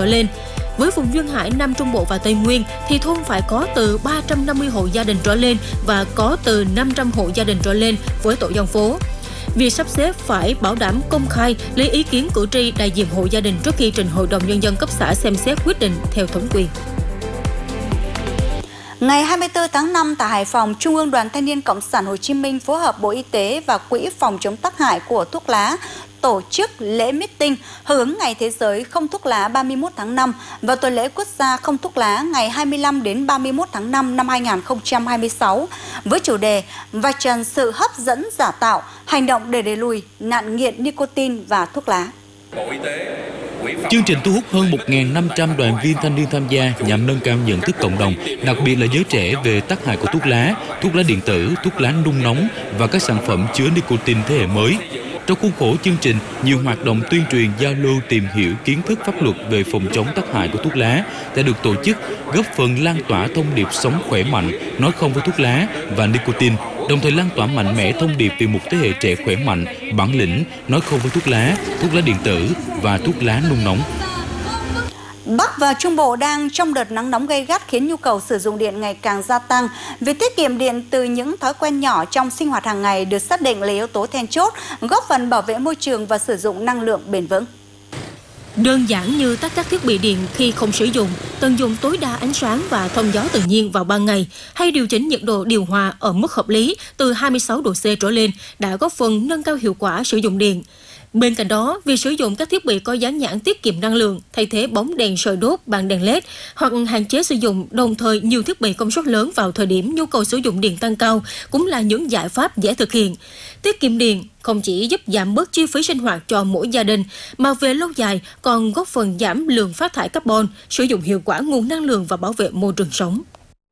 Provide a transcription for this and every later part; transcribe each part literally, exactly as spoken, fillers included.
lên. Với vùng duyên hải Nam Trung Bộ và Tây Nguyên thì thôn phải có từ ba trăm năm mươi hộ gia đình trở lên và có từ năm trăm hộ gia đình trở lên với tổ dân phố. Việc sắp xếp phải bảo đảm công khai, lấy ý kiến cử tri đại diện hộ gia đình trước khi trình Hội đồng Nhân dân cấp xã xem xét quyết định theo thẩm quyền. Ngày hai mươi tư tháng năm tại Hải Phòng, Trung ương Đoàn Thanh niên Cộng sản Hồ Chí Minh phối hợp Bộ Y tế và Quỹ phòng chống tác hại của thuốc lá tổ chức lễ meeting hưởng ứng Ngày Thế giới không thuốc lá ba mươi mốt tháng năm và tuần lễ quốc gia không thuốc lá ngày hai mươi lăm đến ba mươi mốt tháng năm năm hai nghìn không trăm hai mươi sáu với chủ đề vạch trần sự hấp dẫn giả tạo, hành động để đẩy lùi nạn nghiện nicotine và thuốc lá. Bộ Y tế Chương trình thu hút hơn một nghìn năm trăm đoàn viên thanh niên tham gia nhằm nâng cao nhận thức cộng đồng, đặc biệt là giới trẻ về tác hại của thuốc lá, thuốc lá điện tử, thuốc lá nung nóng và các sản phẩm chứa nicotine thế hệ mới. Trong khuôn khổ chương trình, nhiều hoạt động tuyên truyền, giao lưu, tìm hiểu kiến thức pháp luật về phòng chống tác hại của thuốc lá đã được tổ chức, góp phần lan tỏa thông điệp sống khỏe mạnh, nói không với thuốc lá và nicotine, đồng thời lan tỏa mạnh mẽ thông điệp về một thế hệ trẻ khỏe mạnh, bản lĩnh, nói không với thuốc lá, thuốc lá điện tử và thuốc lá nung nóng. Bắc và Trung Bộ đang trong đợt nắng nóng gay gắt khiến nhu cầu sử dụng điện ngày càng gia tăng. Việc tiết kiệm điện từ những thói quen nhỏ trong sinh hoạt hàng ngày được xác định là yếu tố then chốt, góp phần bảo vệ môi trường và sử dụng năng lượng bền vững. Đơn giản như tắt các thiết bị điện khi không sử dụng, tận dụng tối đa ánh sáng và thông gió tự nhiên vào ban ngày, hay điều chỉnh nhiệt độ điều hòa ở mức hợp lý từ hai mươi sáu độ C trở lên đã góp phần nâng cao hiệu quả sử dụng điện. Bên cạnh đó, việc sử dụng các thiết bị có dán nhãn tiết kiệm năng lượng, thay thế bóng đèn sợi đốt bằng đèn led hoặc hạn chế sử dụng đồng thời nhiều thiết bị công suất lớn vào thời điểm nhu cầu sử dụng điện tăng cao cũng là những giải pháp dễ thực hiện. Tiết kiệm điện không chỉ giúp giảm bớt chi phí sinh hoạt cho mỗi gia đình, mà về lâu dài còn góp phần giảm lượng phát thải carbon, sử dụng hiệu quả nguồn năng lượng và bảo vệ môi trường sống.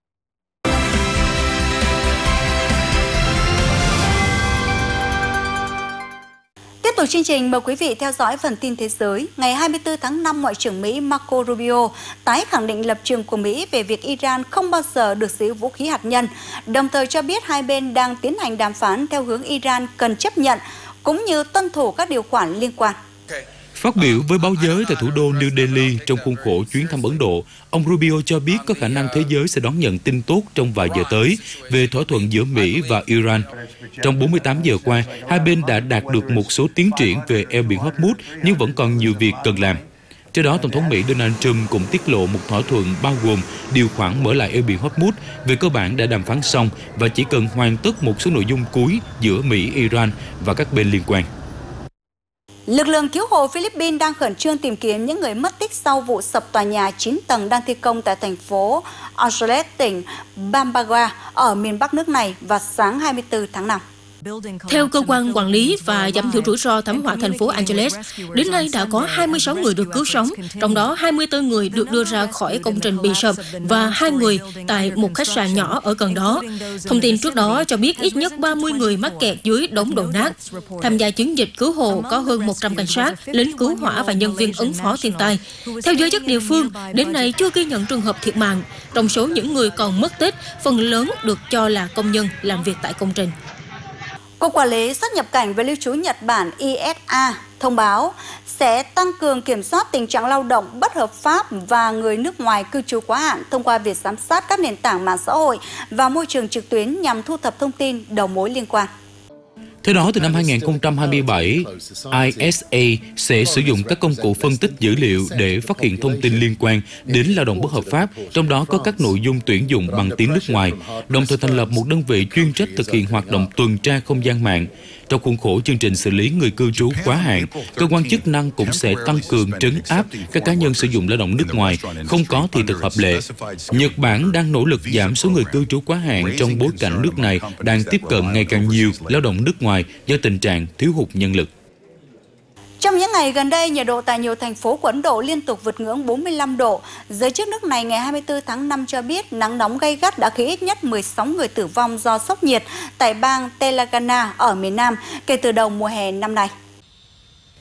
Tiếp tục chương trình, mời quý vị theo dõi phần tin thế giới. Ngày hai mươi tư tháng năm, Ngoại trưởng Mỹ Marco Rubio tái khẳng định lập trường của Mỹ về việc Iran không bao giờ được sở hữu vũ khí hạt nhân, đồng thời cho biết hai bên đang tiến hành đàm phán theo hướng Iran cần chấp nhận cũng như tuân thủ các điều khoản liên quan. Phát biểu với báo giới tại thủ đô New Delhi trong khuôn khổ chuyến thăm Ấn Độ, ông Rubio cho biết có khả năng thế giới sẽ đón nhận tin tốt trong vài giờ tới về thỏa thuận giữa Mỹ và Iran. Trong bốn mươi tám giờ qua, hai bên đã đạt được một số tiến triển về eo biển Hormuz, nhưng vẫn còn nhiều việc cần làm. Trước đó, Tổng thống Mỹ Donald Trump cũng tiết lộ một thỏa thuận bao gồm điều khoản mở lại eo biển Hormuz về cơ bản đã đàm phán xong và chỉ cần hoàn tất một số nội dung cuối giữa Mỹ, Iran và các bên liên quan. Lực lượng cứu hộ Philippines đang khẩn trương tìm kiếm những người mất tích sau vụ sập tòa nhà chín tầng đang thi công tại thành phố Angeles, tỉnh Pampanga ở miền Bắc nước này vào sáng hai mươi tư tháng năm. Theo cơ quan quản lý và giảm thiểu rủi ro thảm họa thành phố Angeles, đến nay đã có hai mươi sáu người được cứu sống, trong đó hai mươi tư người được đưa ra khỏi công trình bị sập và hai người tại một khách sạn nhỏ ở gần đó. Thông tin trước đó cho biết ít nhất ba mươi người mắc kẹt dưới đống đổ nát. Tham gia chiến dịch cứu hộ có hơn một trăm cảnh sát, lính cứu hỏa và nhân viên ứng phó thiên tai. Theo giới chức địa phương, đến nay chưa ghi nhận trường hợp thiệt mạng. Trong số những người còn mất tích, phần lớn được cho là công nhân làm việc tại công trình. Cục Quản lý xuất nhập cảnh và lưu trú Nhật Bản I S A thông báo sẽ tăng cường kiểm soát tình trạng lao động bất hợp pháp và người nước ngoài cư trú quá hạn thông qua việc giám sát các nền tảng mạng xã hội và môi trường trực tuyến nhằm thu thập thông tin đầu mối liên quan. Theo đó, từ năm hai nghìn không trăm hai mươi bảy, I S A sẽ sử dụng các công cụ phân tích dữ liệu để phát hiện thông tin liên quan đến lao động bất hợp pháp, trong đó có các nội dung tuyển dụng bằng tiếng nước ngoài, đồng thời thành lập một đơn vị chuyên trách thực hiện hoạt động tuần tra không gian mạng. Trong khuôn khổ chương trình xử lý người cư trú quá hạn, cơ quan chức năng cũng sẽ tăng cường trấn áp các cá nhân sử dụng lao động nước ngoài không có thị thực hợp lệ. Nhật Bản đang nỗ lực giảm số người cư trú quá hạn trong bối cảnh nước này đang tiếp cận ngày càng nhiều lao động nước ngoài do tình trạng thiếu hụt nhân lực. Trong những ngày gần đây, nhiệt độ tại nhiều thành phố của Ấn Độ liên tục vượt ngưỡng bốn mươi lăm độ. Giới chức nước này ngày hai mươi tư tháng năm cho biết nắng nóng gay gắt đã khiến ít nhất mười sáu người tử vong do sốc nhiệt tại bang Telangana ở miền Nam kể từ đầu mùa hè năm nay.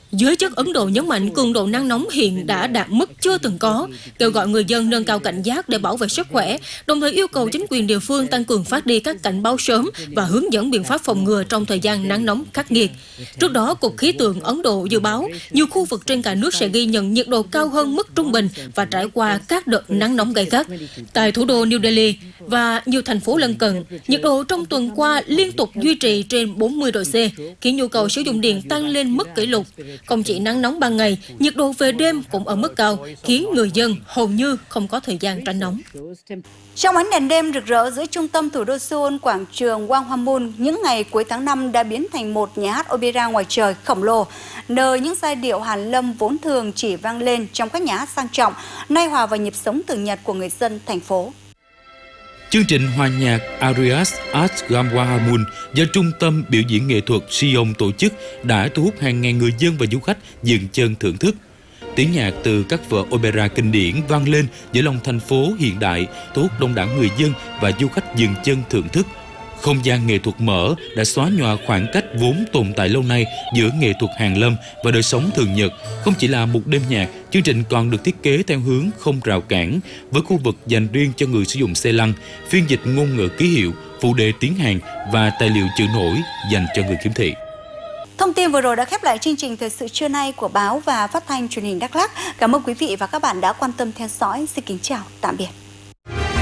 Giới chức Ấn Độ nhấn mạnh cường độ nắng nóng hiện đã đạt mức chưa từng có, kêu gọi người dân nâng cao cảnh giác để bảo vệ sức khỏe, đồng thời yêu cầu chính quyền địa phương tăng cường phát đi các cảnh báo sớm và hướng dẫn biện pháp phòng ngừa trong thời gian nắng nóng khắc nghiệt. Trước đó, Cục Khí tượng Ấn Độ dự báo nhiều khu vực trên cả nước sẽ ghi nhận nhiệt độ cao hơn mức trung bình và trải qua các đợt nắng nóng gay gắt. Tại thủ đô New Delhi và nhiều thành phố lân cận, nhiệt độ trong tuần qua liên tục duy trì trên bốn mươi độ C, khiến nhu cầu sử dụng điện tăng lên mức kỷ lục. Không chỉ nắng nóng ban ngày, nhiệt độ về đêm cũng ở mức cao, khiến người dân hầu như không có thời gian tránh nóng. Trong ánh đèn đêm rực rỡ giữa trung tâm thủ đô Seoul, quảng trường Gwanghwamun những ngày cuối tháng năm đã biến thành một nhà hát opera ngoài trời khổng lồ, nơi những giai điệu hàn lâm vốn thường chỉ vang lên trong các nhà hát sang trọng, nay hòa vào nhịp sống thường nhật của người dân thành phố. Chương trình hòa nhạc Arias at Gwanghwamun do Trung tâm Biểu diễn Nghệ thuật Seoul tổ chức đã thu hút hàng ngàn người dân và du khách dừng chân thưởng thức. Tiếng nhạc từ các vở opera kinh điển vang lên giữa lòng thành phố hiện đại, thu hút đông đảo người dân và du khách dừng chân thưởng thức. Không gian nghệ thuật mở đã xóa nhòa khoảng cách vốn tồn tại lâu nay giữa nghệ thuật hàn lâm và đời sống thường nhật. Không chỉ là một đêm nhạc, chương trình còn được thiết kế theo hướng không rào cản, với khu vực dành riêng cho người sử dụng xe lăn, phiên dịch ngôn ngữ ký hiệu, phụ đề tiếng Hàn và tài liệu chữ nổi dành cho người khiếm thị. Thông tin vừa rồi đã khép lại chương trình thời sự trưa nay của báo và phát thanh truyền hình Đắk Lắk. Cảm ơn quý vị và các bạn đã quan tâm theo dõi. Xin kính chào, tạm biệt.